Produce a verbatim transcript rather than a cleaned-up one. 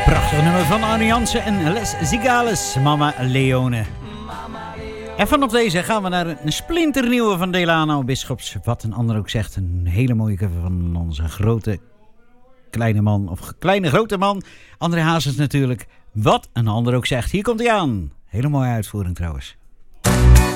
Prachtig nummer van Arne Jansen en Les Zigales, Mama Leone. En vanaf deze gaan we naar een splinternieuwe van Delano Bischops. Wat een ander ook zegt, een hele mooie cover van onze grote kleine man, of kleine grote man, André Hazes natuurlijk. Wat een ander ook zegt, hier komt hij aan. Hele mooie uitvoering trouwens.